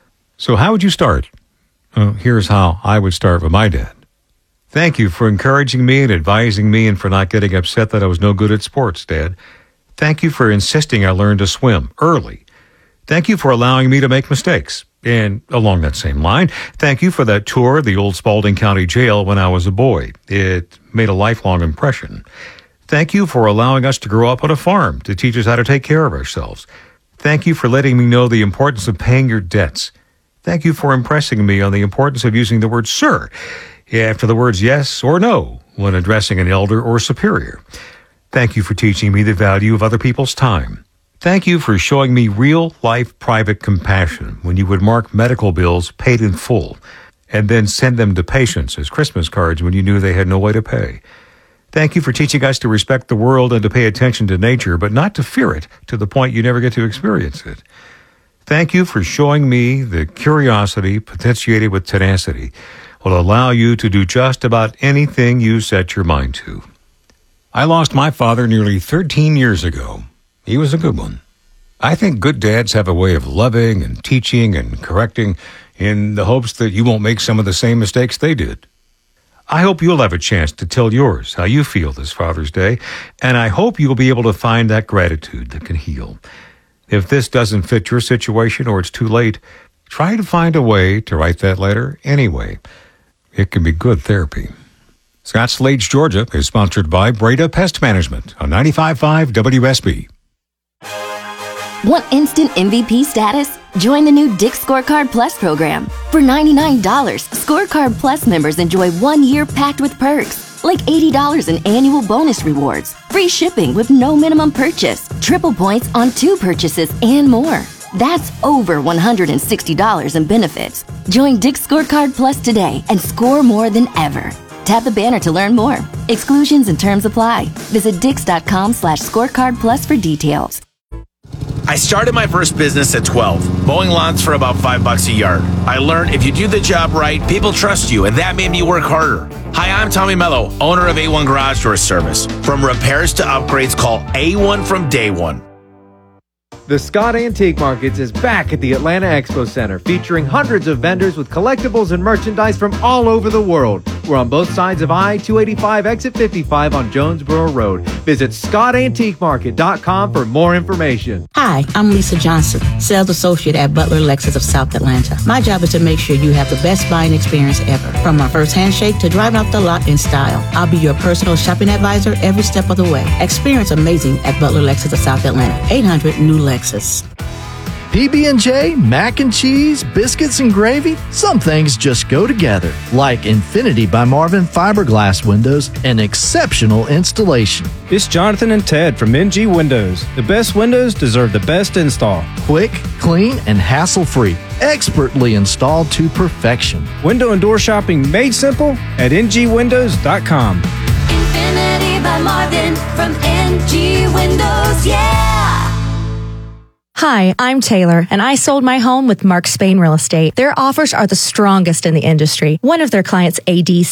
So how would you start? Well, here's how I would start with my dad. Thank you for encouraging me and advising me and for not getting upset that I was no good at sports, Dad. Thank you for insisting I learn to swim early. Thank you for allowing me to make mistakes. And along that same line, thank you for that tour of the old Spalding County Jail when I was a boy. It made a lifelong impression. Thank you for allowing us to grow up on a farm to teach us how to take care of ourselves. Thank you for letting me know the importance of paying your debts. Thank you for impressing me on the importance of using the word sir after the words yes or no when addressing an elder or superior. Thank you for teaching me the value of other people's time. Thank you for showing me real-life private compassion when you would mark medical bills paid in full and then send them to patients as Christmas cards when you knew they had no way to pay. Thank you for teaching us to respect the world and to pay attention to nature, but not to fear it to the point you never get to experience it. Thank you for showing me the curiosity potentiated with tenacity will allow you to do just about anything you set your mind to. I lost my father nearly thirteen years ago. He was a good one. I think good dads have a way of loving and teaching and correcting in the hopes that you won't make some of the same mistakes they did. I hope you'll have a chance to tell yours how you feel this Father's Day, and I hope you'll be able to find that gratitude that can heal. If this doesn't fit your situation or it's too late, try to find a way to write that letter anyway. It can be good therapy. Scott Slate's Georgia is sponsored by Breda Pest Management on ninety-five point five W S B. Want instant M V P status? Join the new Dick's Scorecard Plus program. For ninety-nine dollars, Scorecard Plus members enjoy one year packed with perks, like eighty dollars in annual bonus rewards, free shipping with no minimum purchase, triple points on two purchases, and more. That's over one hundred sixty dollars in benefits. Join Dick's Scorecard Plus today and score more than ever. Tap the banner to learn more. Exclusions and terms apply. Visit dix.com slash scorecard plus for details. I started my first business at twelve, mowing lawns for about five bucks a yard. I learned if you do the job right, people trust you, and that made me work harder. Hi, I'm Tommy Mello, owner of A one Garage Door Service. From repairs to upgrades, call A one from day one. The Scott Antique Markets is back at the Atlanta Expo Center, featuring hundreds of vendors with collectibles and merchandise from all over the world. We're on both sides of I two eighty-five, exit fifty-five on Jonesboro Road. Visit scott antique market dot com for more information. Hi, I'm Lisa Johnson, sales associate at Butler Lexus of South Atlanta. My job is to make sure you have the best buying experience ever. From our first handshake to driving off the lot in style, I'll be your personal shopping advisor every step of the way. Experience amazing at Butler Lexus of South Atlanta. eight hundred new Lexus. P B and J, mac and cheese, biscuits and gravy, some things just go together. Like Infinity by Marvin fiberglass windows and exceptional installation. It's Jonathan and Ted from M G Windows. The best windows deserve the best install. Quick, clean, and hassle-free. Expertly installed to perfection. Window and door shopping made simple at N G windows dot com. Infinity by Marvin from N G Windows, yeah! Hi, I'm Taylor, and I sold my home with Mark Spain Real Estate. Their offers are the strongest in the industry. One of their clients, A D